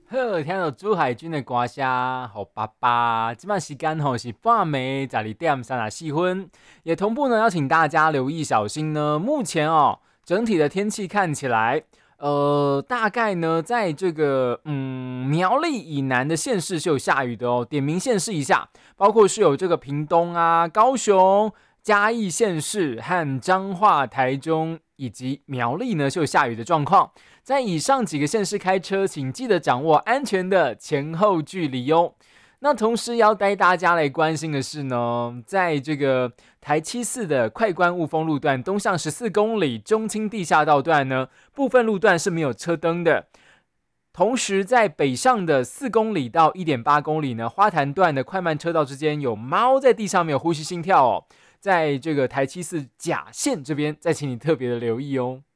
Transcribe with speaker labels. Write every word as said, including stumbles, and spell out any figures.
Speaker 1: 好，听到朱海军的歌声，好爸爸。今晚时间吼是半暝十二点三十四分，也同步呢邀请大家留意小心呢。目前哦，整体的天气看起来，呃，大概呢在这个嗯苗栗以南的县市是有下雨的哦。点名县市一下，包括是有这个屏东啊、高雄、嘉义县市和彰化、台中以及苗栗呢是有下雨的状况。在以上几个县市开车，请记得掌握安全的前后距离哦。那同时也要带大家来关心的是呢，在这个台七四的快关雾峰路段东向十四公里中清地下道段呢，部分路段是没有车灯的。同时，在北上的四公里到一点八公里呢，花坛段的快慢车道之间有猫在地上没有呼吸心跳哦。在这个台七四甲线这边，再请你特别的留意哦。